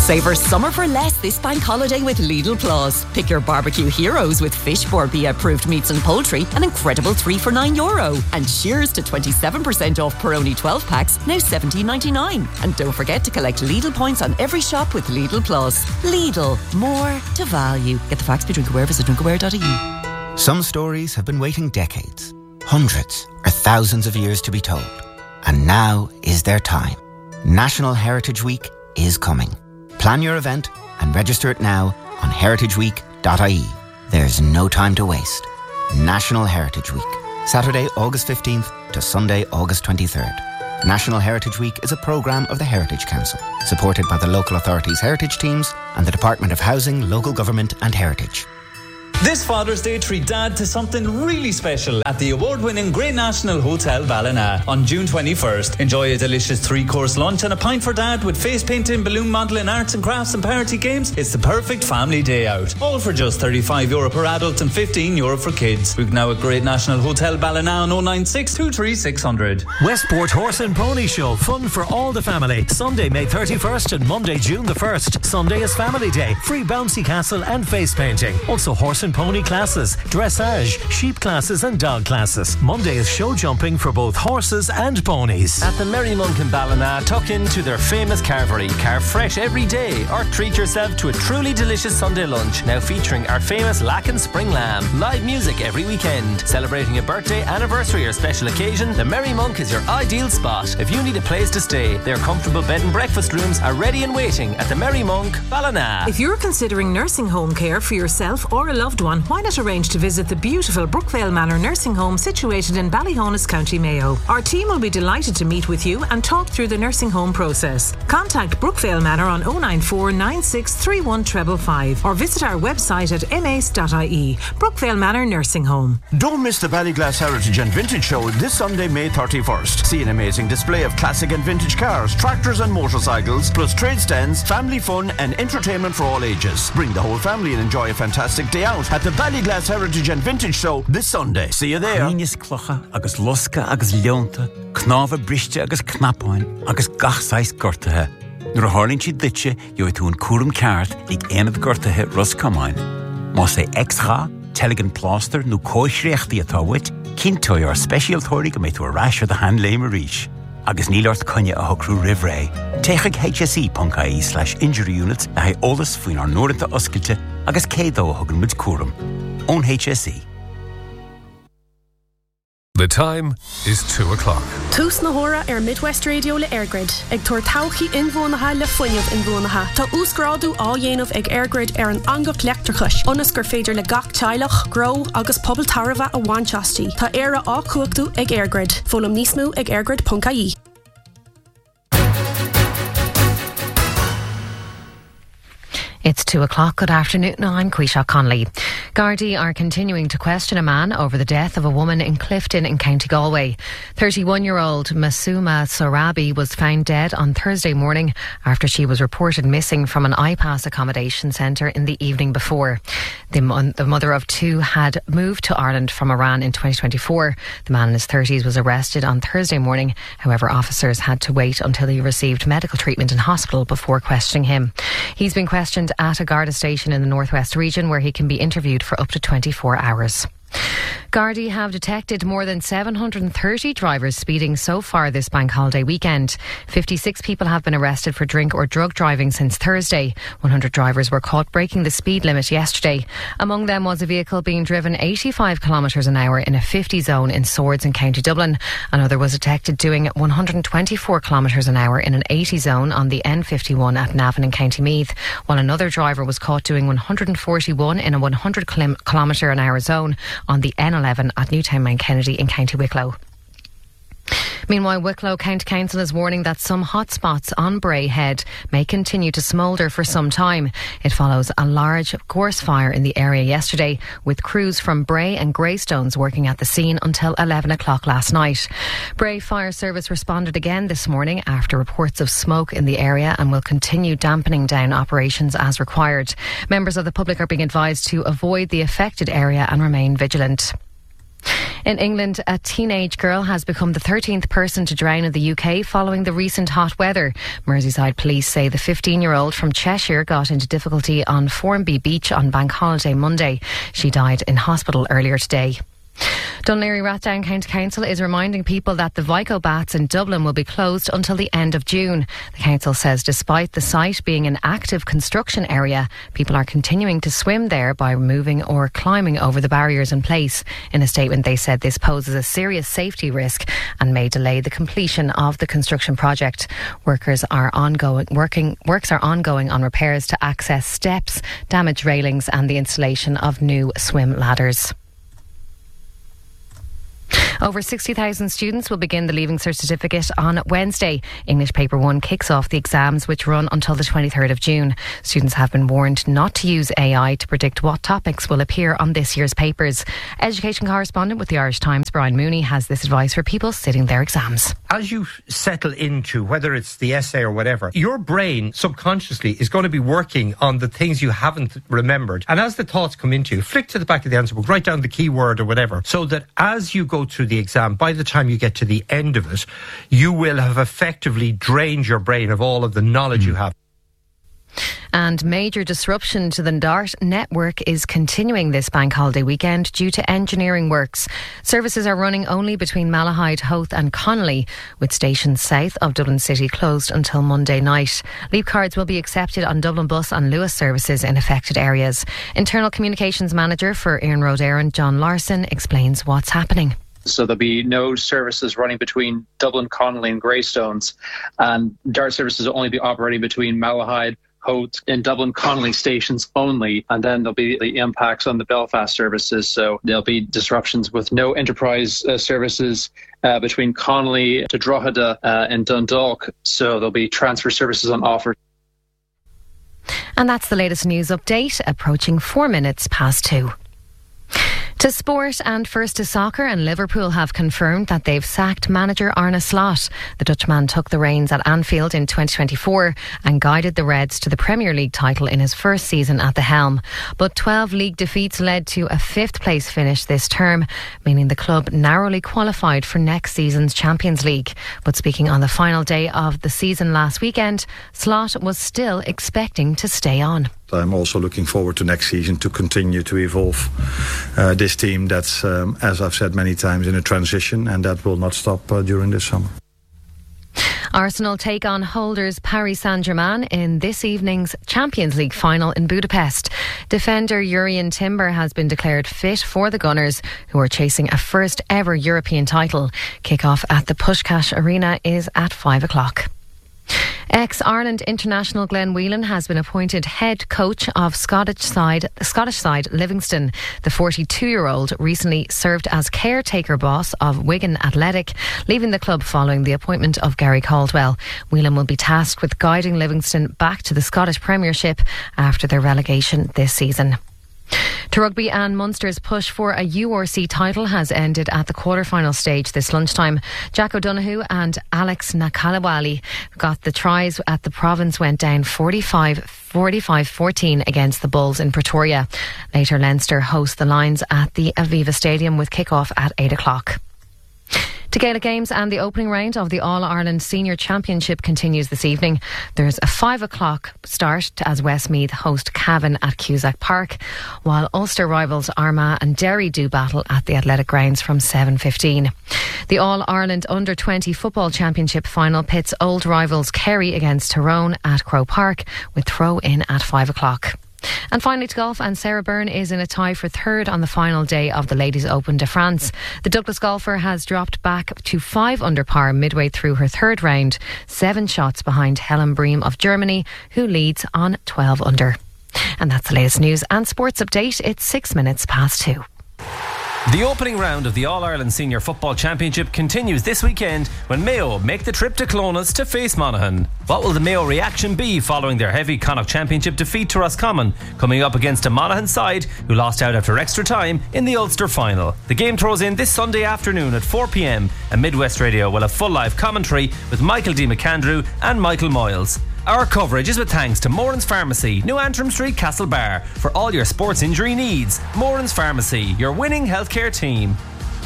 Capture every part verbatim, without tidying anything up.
Savour summer for less this bank holiday with Lidl Plus. Pick your barbecue heroes with Fish Borbia approved meats and poultry, an incredible three for nine euro. And cheers to twenty-seven percent off Peroni twelve packs, now seventeen ninety-nine. And don't forget to collect Lidl points on every shop with Lidl Plus. Lidl, more to value. Get the facts, be drinkaware, visit drinkaware dot I E. Some stories have been waiting decades, hundreds or thousands of years to be told. And now is their time. National Heritage Week is coming. Plan your event and register it now on heritage week dot I E. There's no time to waste. National Heritage Week, Saturday, August fifteenth to Sunday, August twenty-third. National Heritage Week is a programme of the Heritage Council, supported by the local authorities' heritage teams and the Department of Housing, Local Government and Heritage. This Father's Day, treat Dad to something really special at the award-winning Great National Hotel Ballina on June twenty-first. Enjoy a delicious three-course lunch and a pint for Dad with face painting, balloon modelling, arts and crafts and party games. It's the perfect family day out. All for just thirty-five euro per adult and fifteen euro for kids. Book now at Great National Hotel Ballina on oh nine six, two three six zero zero. Westport Horse and Pony Show. Fun for all the family. Sunday, May thirty-first and Monday, June the first. Sunday is Family Day. Free bouncy castle and face painting. Also horse and pony classes, dressage, sheep classes and dog classes. Monday is show jumping for both horses and ponies. At the Merry Monk in Ballina, tuck into their famous carvery. Carve fresh every day or treat yourself to a truly delicious Sunday lunch. Now featuring our famous Lacken Spring Lamb. Live music every weekend. Celebrating a birthday, anniversary or special occasion, the Merry Monk is your ideal spot. If you need a place to stay, their comfortable bed and breakfast rooms are ready and waiting at the Merry Monk, Ballina. If you're considering nursing home care for yourself or a loved one, why not arrange to visit the beautiful Brookvale Manor nursing home situated in Ballyhonus, County Mayo. Our team will be delighted to meet with you and talk through the nursing home process. Contact Brookvale Manor on oh nine four, nine six three one five five five or visit our website at m a c e dot i e. Brookvale Manor Nursing Home. Don't miss the Ballyglass Heritage and Vintage Show this Sunday, May thirty-first. See an amazing display of classic and vintage cars, tractors and motorcycles, plus trade stands, family fun and entertainment for all ages. Bring the whole family and enjoy a fantastic day out at the Ballyglass Heritage and Vintage Show this Sunday. See you there. Chrínis clocha agus lusca agus leonta, knáfa briste agus knapáin agus gachsáis gortathe. Nuair a hálinn siad ditse, jo tú an cúram ceart ag éanamh gortathe ruscamáin. Má sé excha, telegin pláster nó cóisreachtaí atá wit, cinntói ar specialtóirí go mé tú a ráis ar the hand léim a ríis. Agus nílart conne a hocrú rivré. Téigh h s e dot i e slash injury units a hai olas faoin ar nóireanta oscailte agus cédó a thugann muid cúram. Own H S E. The time is two o'clock. Tús na hóra ar Midwest Radio le Airgrid. Ag tuair tauchaí inmhónatha le foiineamh inmhónatha. Tá úscrádú á dhéanamh ag Airgrid ar an angach leachtarchais. Onas gur féidir le gach teilech, gró agus pobl tarva a bhainteastí. Tá éire á cuachtú ag Airgrid. Fólam níos mó ag airgrid dot i e. It's two o'clock. Good afternoon. I'm Quisha Connolly. Gardaí are continuing to question a man over the death of a woman in Clifton in County Galway. thirty-one-year-old Masuma Sorabi was found dead on Thursday morning after she was reported missing from an I-Pass accommodation centre in the evening before. The, mon- the mother of two had moved to Ireland from Iran in twenty twenty-four. The man in his thirties was arrested on Thursday morning. However, officers had to wait until he received medical treatment in hospital before questioning him. He's been questioned at a Garda station in the Northwest region where he can be interviewed for up to twenty-four hours. Gardaí have detected more than seven hundred thirty drivers speeding so far this bank holiday weekend. fifty-six people have been arrested for drink or drug driving since Thursday. one hundred drivers were caught breaking the speed limit yesterday. Among them was a vehicle being driven eighty-five kilometres an hour in a fifty zone in Swords in County Dublin. Another was detected doing one hundred twenty-four kilometres an hour in an eighty zone on the N fifty-one at Navan in County Meath, while another driver was caught doing one hundred forty-one in a one hundred kilometre an hour zone on the N eleven at Newtown Mount Kennedy in County Wicklow. Meanwhile, Wicklow County Council is warning that some hotspots on Bray Head may continue to smoulder for some time. It follows a large gorse fire in the area yesterday, with crews from Bray and Greystones working at the scene until eleven o'clock last night. Bray Fire Service responded again this morning after reports of smoke in the area and will continue dampening down operations as required. Members of the public are being advised to avoid the affected area and remain vigilant. In England, a teenage girl has become the thirteenth person to drown in the U K following the recent hot weather. Merseyside police say the fifteen-year-old from Cheshire got into difficulty on Formby Beach on Bank Holiday Monday. She died in hospital earlier today. Dún Laoghaire Rathdown County Council is reminding people that the Vico Baths in Dublin will be closed until the end of June. The council says despite the site being an active construction area, people are continuing to swim there by moving or climbing over the barriers in place. In a statement, they said this poses a serious safety risk and may delay the completion of the construction project. Workers are ongoing, working, works are ongoing on repairs to access steps, damaged railings and the installation of new swim ladders. Over sixty thousand students will begin the Leaving Cert certificate on Wednesday. English Paper one kicks off the exams, which run until the twenty-third of June. Students have been warned not to use A I to predict what topics will appear on this year's papers. Education correspondent with the Irish Times, Brian Mooney, has this advice for people sitting their exams. As you settle into, whether it's the essay or whatever, your brain subconsciously is going to be working on the things you haven't remembered. And as the thoughts come into you, flick to the back of the answer book, write down the key word or whatever, so that as you go through the exam, by the time you get to the end of it, you will have effectively drained your brain of all of the knowledge mm. you have. And major disruption to the DART network is continuing this bank holiday weekend due to engineering works. Services are running only between Malahide, Howth and Connolly, with stations south of Dublin City closed until Monday night. Leap cards will be accepted on Dublin Bus and Lewis services in affected areas. Internal Communications Manager for Iron Road Éireann, John Larson, explains what's happening. So there'll be no services running between Dublin, Connolly and Greystones, and DART services will only be operating between Malahide, Howth and Dublin Connolly stations only, and then there'll be the impacts on the Belfast services. So there'll be disruptions with no enterprise uh, services uh, between Connolly to Drogheda uh, and Dundalk. So there'll be transfer services on offer. And that's the latest news update, approaching four minutes past two. To sport and first to soccer, and Liverpool have confirmed that they've sacked manager Arne Slot. The Dutchman took the reins at Anfield in twenty twenty-four and guided the Reds to the Premier League title in his first season at the helm. But twelve league defeats led to a fifth place finish this term, meaning the club narrowly qualified for next season's Champions League. But speaking on the final day of the season last weekend, Slot was still expecting to stay on. I'm also looking forward to next season to continue to evolve uh, this team that's, um, as I've said many times, in a transition, and that will not stop uh, during this summer. Arsenal take on holders Paris Saint-Germain in this evening's Champions League final in Budapest. Defender Jurrien Timber has been declared fit for the Gunners, who are chasing a first ever European title. Kick-off at the Puskás Arena is at five o'clock. Ex-Ireland international Glenn Whelan has been appointed head coach of Scottish side Scottish side Livingston. The forty-two-year-old recently served as caretaker boss of Wigan Athletic, leaving the club following the appointment of Gary Caldwell. Whelan will be tasked with guiding Livingston back to the Scottish Premiership after their relegation this season. To rugby, and Munster's push for a U R C title has ended at the quarter-final stage this lunchtime. Jack O'Donoghue and Alex Nakalawali got the tries at the province, went down forty-five fourteen against the Bulls in Pretoria. Later, Leinster host the Lions at the Aviva Stadium with kick-off at eight o'clock. To Gaelic Games, and the opening round of the All-Ireland Senior Championship continues this evening. There's a five o'clock start as Westmeath host Cavan at Cusack Park, while Ulster rivals Armagh and Derry do battle at the Athletic Grounds from seven fifteen. The All-Ireland Under twenty Football Championship final pits old rivals Kerry against Tyrone at Croke Park, with throw-in at five o'clock. And finally to golf, and Sarah Byrne is in a tie for third on the final day of the Ladies Open de France. The Douglas golfer has dropped back to five under par midway through her third round, seven shots behind Helen Bream of Germany, who leads on twelve under. And that's the latest news and sports update. It's six minutes past two. The opening round of the All-Ireland Senior Football Championship continues this weekend when Mayo make the trip to Clones to face Monaghan. What will the Mayo reaction be following their heavy Connacht Championship defeat to Roscommon, coming up against a Monaghan side who lost out after extra time in the Ulster final? The game throws in this Sunday afternoon at four p.m, and Midwest Radio will have full live commentary with Michael D. McAndrew and Michael Moyles. Our coverage is with thanks to Moran's Pharmacy, New Antrim Street, Castlebar, for all your sports injury needs. Moran's Pharmacy, your winning healthcare team.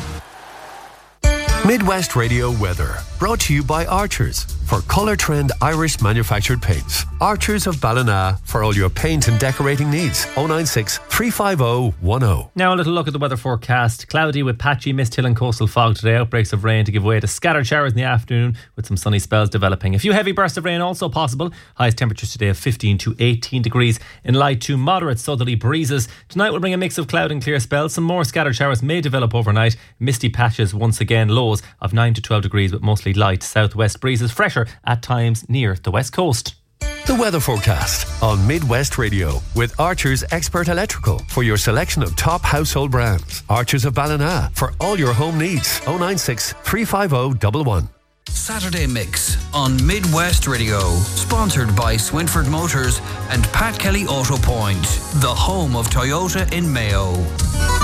Midwest Radio weather, brought to you by Archers for Colour Trend Irish manufactured paints. Archers of Ballina for all your paint and decorating needs. oh nine six, three five oh, one oh. Now a little look at the weather forecast. Cloudy with patchy mist, hill and coastal fog today. Outbreaks of rain to give way to scattered showers in the afternoon with some sunny spells developing. A few heavy bursts of rain also possible. Highest temperatures today of fifteen to eighteen degrees in light to moderate southerly breezes. Tonight will bring a mix of cloud and clear spells. Some more scattered showers may develop overnight. Misty patches once again. Lows of nine to twelve degrees with mostly light southwest breezes. Fresher at times near the west coast. The weather forecast on Midwest Radio with Archers Expert Electrical for your selection of top household brands. Archers of Ballina for all your home needs. oh nine six, three five oh, one one. Saturday Mix on Midwest Radio, sponsored by Swinford Motors and Pat Kelly Auto Point, the home of Toyota in Mayo.